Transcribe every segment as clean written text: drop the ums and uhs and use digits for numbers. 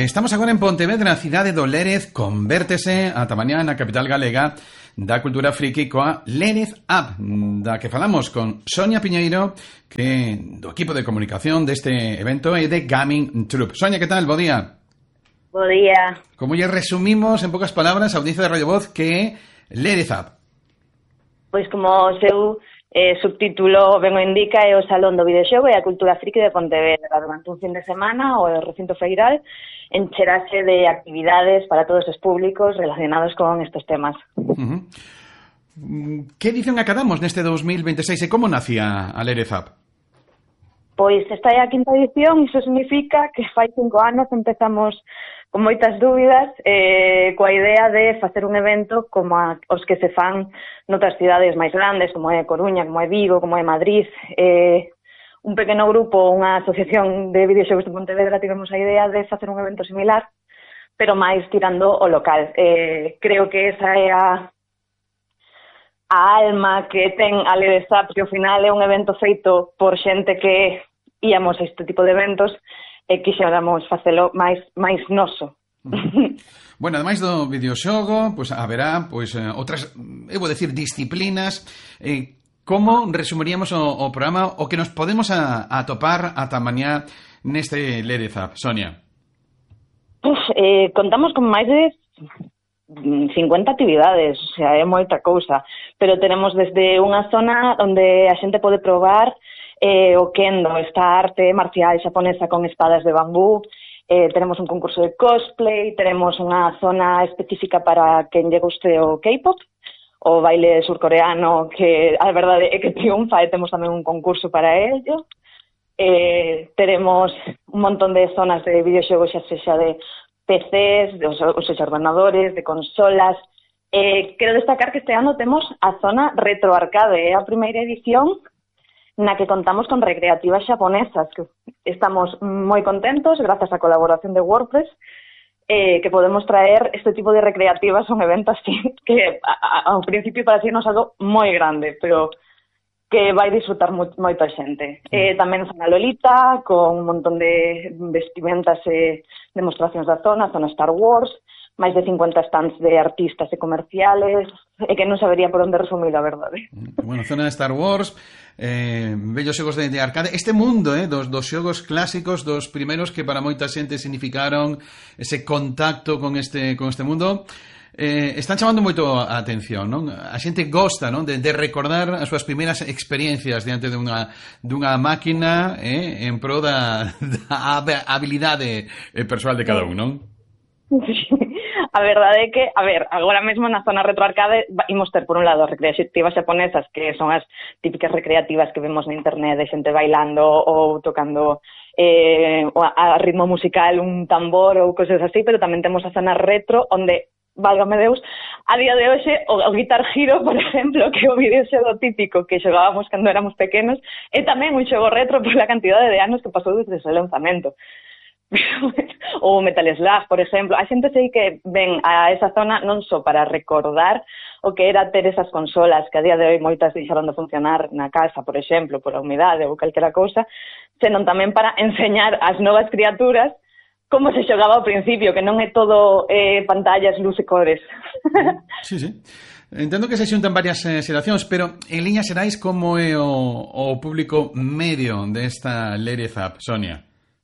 Estamos agora en Pontevedra, cidade do Lérez, convértese ata mañá na capital galega da cultura friki coa Lérez Up, da que falamos con Sonia Piñeiro, que do equipo de comunicación deste evento e de Gaming Troupe. Sonia, que tal? Bo día. Bo día. Como lle resumimos en poucas palabras a audiencia de Radio Voz que é Lérez Up? Pois como o seu subtítulo ben o indica, é o Salón do Videoxogo e a Cultura Friki de Pontevedra. Durante un fin de semana, o recinto feiral encherase de actividades para todos os públicos relacionados con estes temas. Que edición acadamos neste 2026 e como nacía a Lérez Up? Pois esta é a quinta edición, iso significa que fai 5 anos empezamos con moitas dúbidas, coa idea de facer un evento como os que se fan noutras cidades máis grandes, como é Coruña, como é Vigo, como é Madrid. Un pequeno grupo, unha asociación de videoxogos de Pontevedra, tivemos a idea de facer un evento similar, pero máis tirando o local. Creo que esa é a alma que ten a Lérez Up, que ao final é un evento feito por xente que íamos a este tipo de eventos, e quixéramos facelo máis noso. Bueno, ademais do videoxogo, pois haberá outras, eu vou decir, disciplinas. Como resumiríamos o programa o que nos podemos atopar ata mañá neste Lérez Up, Sonia? Contamos con máis de 50 actividades, o sea, é moita cousa, pero tenemos desde unha zona onde a xente pode probar o kendo, esta arte marcial xaponesa con espadas de bambú. Tenemos un concurso de cosplay, tenemos unha zona específica para quen lle guste o K-pop, o baile surcoreano, que a verdade é que triunfa, e temos tamén un concurso para ello. Tenemos un montón de zonas de videoxogos, xa sexa de PCs, ou sexa ordenadores, de consolas. Quero destacar que este ano temos a zona retroarcade, é a primeira edición na que contamos con recreativas xaponesas, que estamos moi contentos, grazas á colaboración de WordPress, que podemos traer este tipo de recreativas a un evento así, que ao principio para si nos algo moi grande, pero que vai disfrutar moita xente. Tamén zona Lolita, con un montón de vestimentas e demostracións da zona Star Wars, máis de 50 stands de artistas e comerciales, e que non sabería por onde resumir, a verdade. Bueno, zona de Star Wars, bellos xogos de arcade, este mundo dos xogos clásicos, dos primeiros que para moita xente significaron ese contacto con este mundo, están chamando moito a atención, non? A xente gosta, non, de recordar as súas primeiras experiencias diante dunha máquina en pro da habilidade persoal de cada un, non? Sí. A verdade é que, agora mesmo na zona retroarcade imos ter, por un lado, as recreativas xaponesas, que son as típicas recreativas que vemos na internet de xente bailando ou tocando a ritmo musical un tambor ou cosas así, pero tamén temos a zona retro, onde, válgame Deus, a día de hoxe o Guitar Hero, por exemplo, que é o videoxogo típico que xogábamos cando éramos pequenos, é tamén un xogo retro pola cantidade de anos que pasou desde o seu lanzamento. Ou Metal Slug, por exemplo. A xente sei que ven a esa zona non só para recordar o que era ter esas consolas, que a día de hoy moitas deixaron de funcionar na casa, por exemplo, por a humidade ou calquera cousa, senón tamén para enseñar ás novas criaturas como se xogaba ao principio, que non é todo pantallas, luz e cores. Sí. Entendo que se xuntan varias xeracións, pero en liñas xerais como é o público medio desta Lérez Up, Sonia?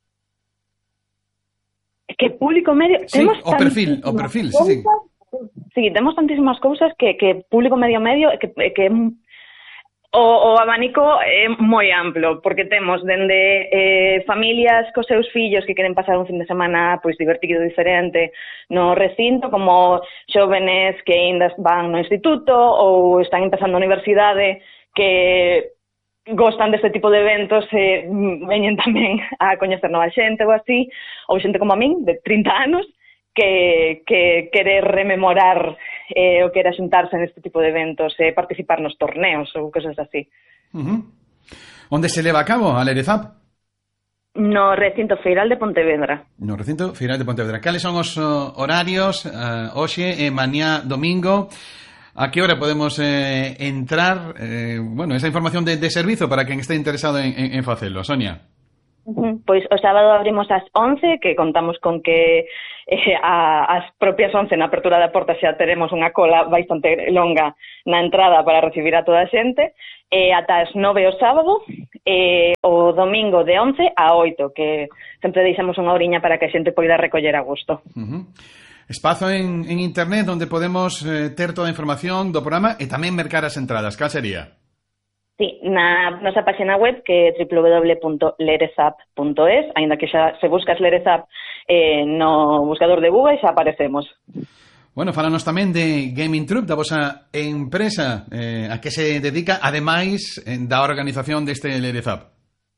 Que público medio... Sí, o perfil, sí. Sí, temos tantísimas cousas que público medio que o abanico é moi amplo, porque temos dende familias cos seus fillos que queren pasar un fin de semana pois divertido, diferente no recinto, como xóvenes que ainda van no instituto ou están empezando a universidade, que gostan deste tipo de eventos, veñen tamén a coñecer nova xente ou así, ou xente como a min, de 30 anos, que quere rememorar o que era xuntarse neste tipo de eventos, participar nos torneos ou cosas así. Onde se leva a cabo a Lérez Up? No recinto feiral de Pontevedra. No recinto feiral de Pontevedra. Cales son os horarios hoxe e mañá domingo? A que hora podemos entrar? Esa información de servizo para quen este interesado en facelo, Sonia. Pois o sábado abrimos ás 11, que contamos con que as propias 11 na apertura da porta xa teremos unha cola bastante longa na entrada para recibir a toda a xente, ata as 9 o sábado, o domingo de 11 a 8, que sempre deixamos unha horiña para que a xente poida recoller a gusto. Espazo en internet onde podemos ter toda a información do programa e tamén mercar as entradas. Cal sería? Sí, na nosa página web, que é www.lerezap.es, aínda que xa se buscas Lerezap no buscador de Google xa aparecemos. Bueno, falanos tamén de Gaming Troupe, da vosa empresa, a que se dedica, ademais da organización deste Lerezap.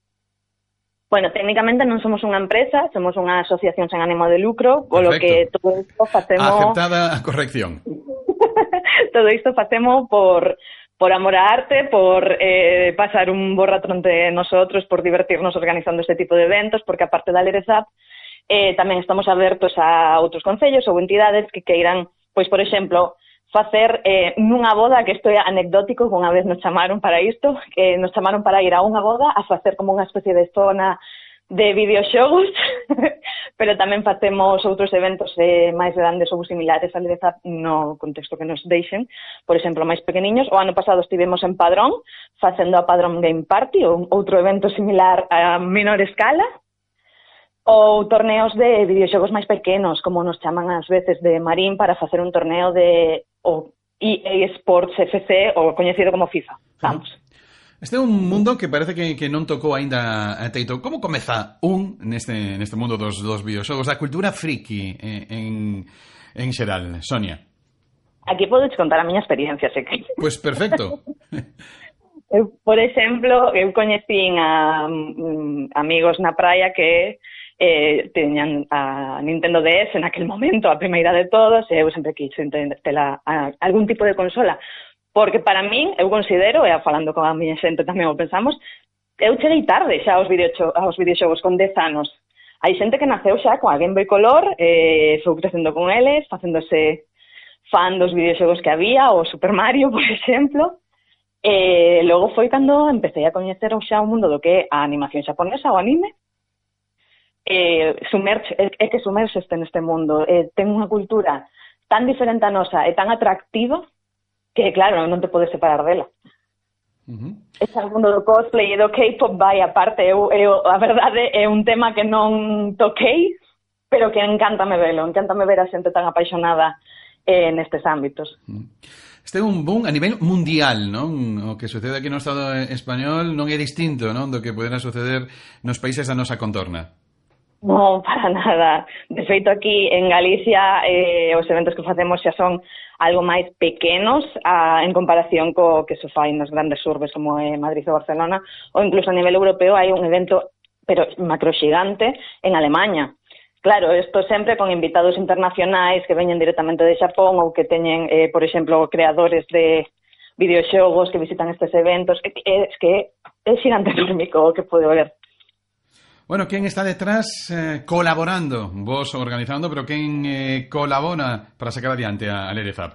Bueno, técnicamente non somos unha empresa, somos unha asociación sen ánimo de lucro, polo que todo isto facemos... Aceptada a corrección. Todo isto facemos por amor á arte, por pasar un bo rato entre nosotros, por divertirnos organizando este tipo de eventos, porque aparte da Lerezap, tamén estamos abertos a outros concellos ou entidades que queiran, pois, por exemplo, facer nunha boda, que isto é anecdótico, que unha vez nos chamaron para isto, que nos chamaron para ir a unha boda a facer como unha especie de zona de videoxogos, pero tamén facemos outros eventos máis grandes ou similares a Lerezap no contexto que nos deixen, por exemplo, máis pequeniños. O ano pasado estivemos en Padrón, facendo a Padrón Game Party, outro evento similar a menor escala, ou torneos de videoxogos máis pequenos, como nos chaman ás veces de Marín para facer un torneo de EA Sports FC, ou coñecido como FIFA. Vamos. Este é un mundo que parece que non tocou aínda a teito. Como comeza neste mundo dos videoxogos, da cultura friki en xeral, Sonia? Aquí podes contar a miña experiencia, sei que... Pois perfecto. Eu, por exemplo, eu coñecín a amigos na praia que teñan a Nintendo DS naquel momento, a primeira de todos, e eu sempre quixen ter algún tipo de consola. Porque para min, eu considero, e falando con a miña xente tamén o pensamos, eu cheguei tarde xa aos videoxogos con 10 anos. Hai xente que naceu xa coa Game Boy Color, foi crecendo con eles, facéndose fan dos videoxogos que había, o Super Mario, por exemplo. Logo foi cando empecé a coñecer xa o mundo do que é a animación xaponesa, o anime. É que sumerxeste neste mundo. Ten unha cultura tan diferente a nosa e tan atractiva que, claro, non te podes separar dela. Ese mundo do cosplay e do K-pop vai aparte. A verdade é un tema que non toquei, pero que encántame velo. Encántame ver a xente tan apaixonada nestes ámbitos. Este é un boom a nivel mundial, non? O que sucede aquí no Estado español non é distinto, non, do que poderá suceder nos países da nosa contorna. Non, para nada. De feito, aquí en Galicia os eventos que facemos xa son algo máis pequenos en comparación co que se fai nas grandes urbes como Madrid ou Barcelona, ou incluso a nivel europeo hai un evento pero macroxigante en Alemanha. Claro, isto sempre con invitados internacionais que veñen directamente de Xapón ou que teñen, por exemplo, creadores de videoxogos que visitan estes eventos. É xigante térmico o que pode ver. Bueno, quen está detrás colaborando? Vos organizando, pero quen colabora para sacar adiante a Lerezap?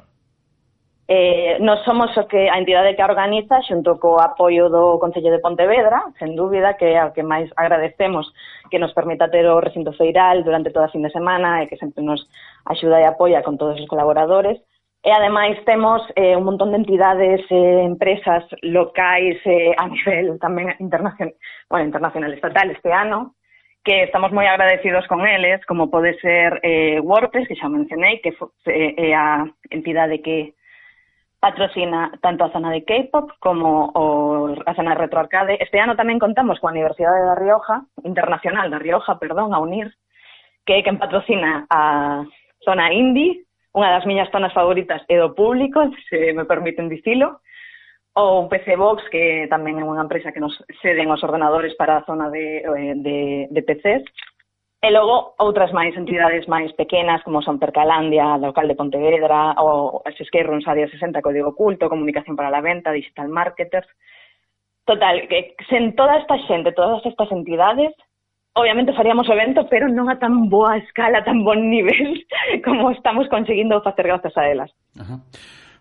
Nos somos a entidade que a organiza xunto co apoio do Concello de Pontevedra, sen dúbida, que é a que máis agradecemos que nos permita ter o recinto feiral durante toda a fin de semana e que sempre nos axuda e apoia con todos os colaboradores. E ademais temos un montón de entidades, empresas locais a nivel tamén internacional estatal este ano, que estamos moi agradecidos con eles, como pode ser WordPress, que xa mencionei, que é a entidade que patrocina tanto a zona de K-pop como a zona de retroarcade. Este ano tamén contamos coa Universidade da Rioja, Internacional da Rioja, a UNIR, que é quen patrocina a zona indie, unha das miñas zonas favoritas é do público, se me permiten dicilo, ou PC Box, que tamén é unha empresa que nos ceden os ordenadores para a zona de PCs, e logo outras máis entidades máis pequenas, como son Percalandia, local de Pontevedra, ou Esquerros, Área 60, Código Oculto, Comunicación para la Venta, Digital Marketers. Total, que sen toda esta xente, todas estas entidades, obviamente faríamos o evento, pero non a tan boa escala, tan bon nivel como estamos conseguindo facer grazas a elas. Ajá.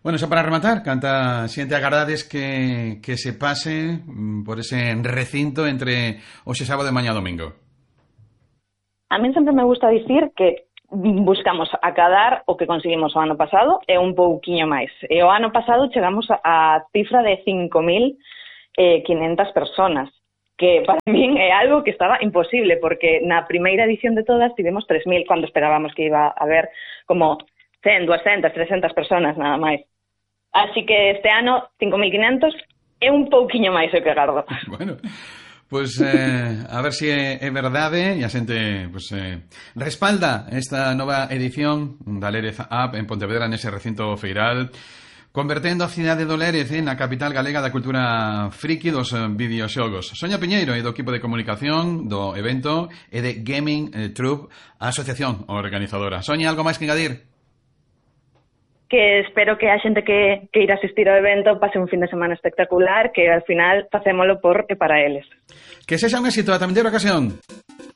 Bueno, xa para rematar, canta xente agardades que se pase por ese recinto entre hoxe sábado e mañá domingo? A min sempre me gusta dicir que buscamos acadar o que conseguimos o ano pasado e un pouquiño máis. E o ano pasado chegamos a cifra de 5.500 personas, que para min é algo que estaba imposible, porque na primeira edición de todas tivemos 3.000, cando esperábamos que iba a haber como 100, 200, 300 personas nada máis. Así que este ano 5.500 é un pouquiño máis o que agardo. Bueno, pues a ver se é verdade e a xente pues, respalda esta nova edición da Lérez Up en Pontevedra nese recinto feiral, convertendo a cidade do Lérez na capital galega da cultura friki dos videoxogos. Sonia Piñeiro é do equipo de comunicación do evento e de Gaming Troupe, a asociación organizadora. Sonia, algo máis que engadir? Que espero que a xente que irá asistir ao evento pase un fin de semana espectacular, que al final facémolo por e para eles. Que sexa un éxito a tamén ocasión.